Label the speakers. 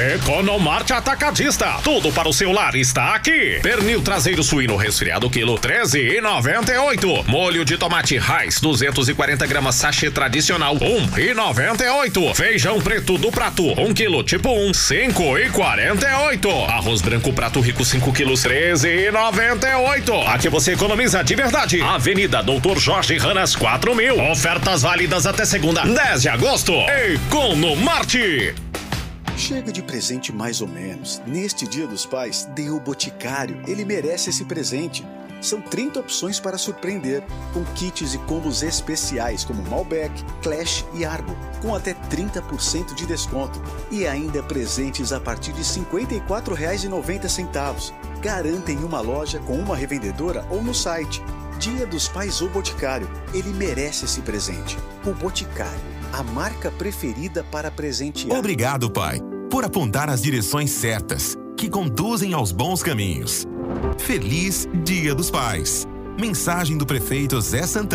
Speaker 1: Economarte Atacadista. Tudo para o seu lar está aqui. Pernil traseiro suíno resfriado quilo 13,98. Molho de tomate Raiz 240 gramas sachê tradicional 1,98. Feijão preto do prato 1 quilo tipo 1 5,48. Arroz branco prato rico 5 quilos 13,98. Aqui você economiza de verdade. Avenida Doutor Jorge Ranas 4.000. Ofertas válidas até segunda 10 de agosto. Economarte.
Speaker 2: Chega de presente mais ou menos. Neste Dia dos Pais, dê o Boticário. Ele merece esse presente. São 30 opções para surpreender, com kits e combos especiais como Malbec, Clash e Argo, com até 30% de desconto. E ainda presentes a partir de R$ 54,90. Garanta em uma loja com uma revendedora ou no site. Dia dos Pais ou Boticário. Ele merece esse presente. O Boticário, a marca preferida para presentear.
Speaker 3: Obrigado, pai, por apontar as direções certas, que conduzem aos bons caminhos. Feliz Dia dos Pais. Mensagem do prefeito Zé Santana.